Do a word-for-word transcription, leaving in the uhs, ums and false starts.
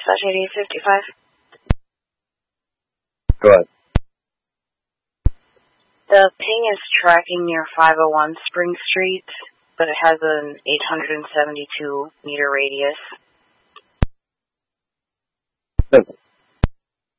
eighty-eight fifty-five. Go ahead. The ping is tracking near five oh one Spring Street, but it has an eight hundred seventy-two meter radius. Simple.